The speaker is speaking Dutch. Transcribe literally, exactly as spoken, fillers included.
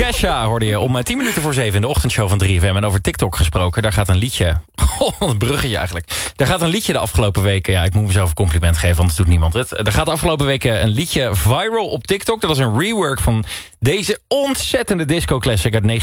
Kesha hoorde je om tien minuten voor zeven in de ochtendshow van drie F M. En over TikTok gesproken, daar gaat een liedje... Oh, wat een bruggetje eigenlijk. Daar gaat een liedje de afgelopen weken... Ja, ik moet mezelf een compliment geven, want dat doet niemand het. Er gaat de afgelopen weken een liedje viral op TikTok. Dat was een rework van deze ontzettende disco-classic uit